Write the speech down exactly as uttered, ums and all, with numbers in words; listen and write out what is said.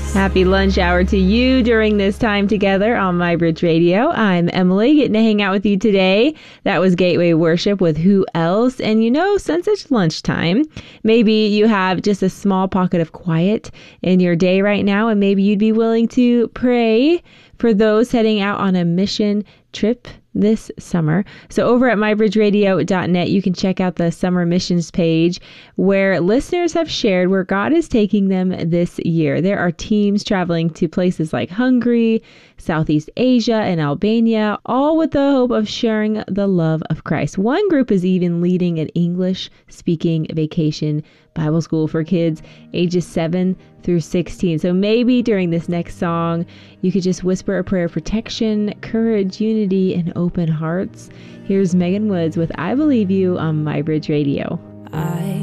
Happy lunch hour to you during this time together on MyBridge Radio. I'm Emily, getting to hang out with you today. That was Gateway Worship with Who Else? And you know, since it's lunchtime, maybe you have just a small pocket of quiet in your day right now, and maybe you'd be willing to pray for those heading out on a mission trip this summer. So over at my bridge radio dot net, you can check out the summer missions page where listeners have shared where God is taking them this year. There are teams traveling to places like Hungary, Southeast Asia, and Albania, all with the hope of sharing the love of Christ. One group is even leading an English-speaking vacation Bible school for kids ages seven through sixteen. So maybe during this next song, you could just whisper a prayer of protection, courage, unity, and open hearts. Here's Megan Woods with I Believe You on MyBridge Radio. I